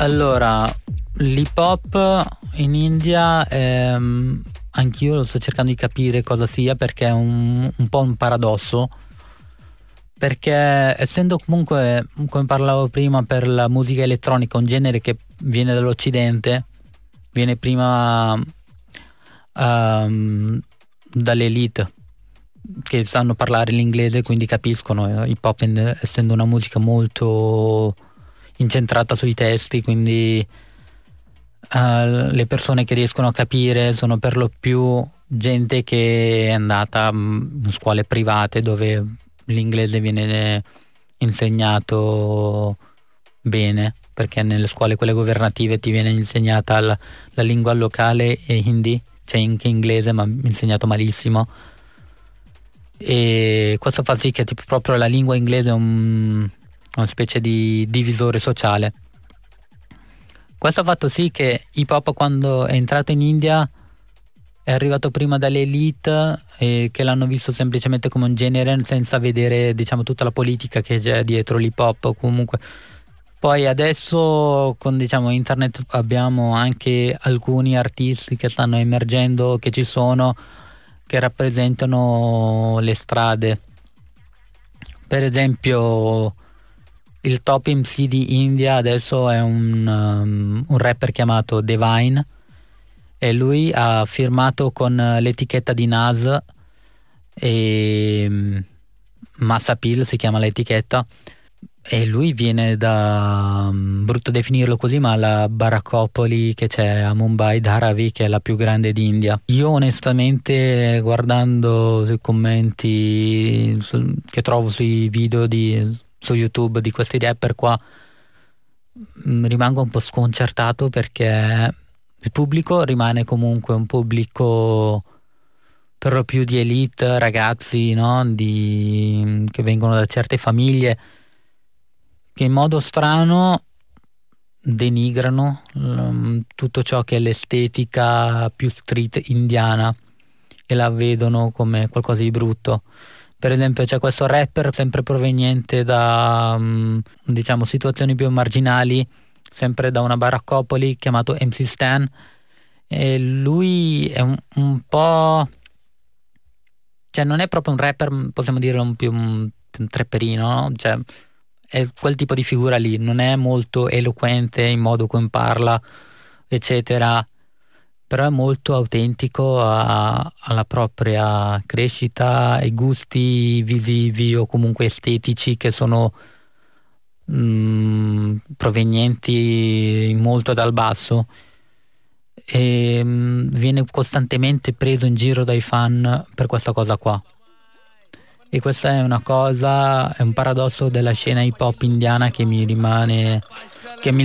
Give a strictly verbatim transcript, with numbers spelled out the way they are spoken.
Allora, l'hip hop in India, ehm, anch'io lo sto cercando di capire cosa sia, perché è un, un po' un paradosso, perché essendo comunque, come parlavo prima, per la musica elettronica un genere che viene dall'Occidente, viene prima um, dall'elite che sanno parlare l'inglese, quindi capiscono. Hip hop, essendo una musica molto incentrata sui testi, quindi uh, le persone che riescono a capire sono per lo più gente che è andata in scuole private dove l'inglese viene insegnato bene, perché nelle scuole quelle governative ti viene insegnata la, la lingua locale e hindi, c'è anche inglese ma insegnato malissimo, e questo fa sì che tipo proprio la lingua inglese è un, una specie di divisore sociale. Questo ha fatto sì che hip hop, quando è entrato in India, è arrivato prima dall'elite e che l'hanno visto semplicemente come un genere senza vedere, diciamo, tutta la politica che c'è dietro l'hip hop. Comunque poi adesso con, diciamo, internet abbiamo anche alcuni artisti che stanno emergendo, che ci sono, che rappresentano le strade. Per esempio il top M C di India adesso è un, um, un rapper chiamato Divine, e lui ha firmato con l'etichetta di Nas, e um, Massapil si chiama l'etichetta, e lui viene da, um, brutto definirlo così, ma la baraccopoli che c'è a Mumbai, Dharavi, che è la più grande d'India. Io onestamente, guardando sui commenti su, che trovo sui video di, su YouTube di questi rapper qua, mh, rimango un po' sconcertato, perché il pubblico rimane comunque un pubblico per lo più di elite, ragazzi, no? Di, che vengono da certe famiglie, che in modo strano denigrano um, tutto ciò che è l'estetica più street indiana, e la vedono come qualcosa di brutto. Per esempio c'è questo rapper sempre proveniente da um, diciamo situazioni più marginali, sempre da una baraccopoli, chiamato M C Stan, e lui è un, un po', cioè non è proprio un rapper, possiamo dirlo un più un, più un trapperino, no? Cioè è quel tipo di figura lì, non è molto eloquente in modo come parla, eccetera, però è molto autentico a, alla propria crescita, ai gusti visivi o comunque estetici che sono mh, provenienti molto dal basso, e mh, viene costantemente preso in giro dai fan per questa cosa qua. E questa è una cosa, è un paradosso della scena hip hop indiana che mi rimane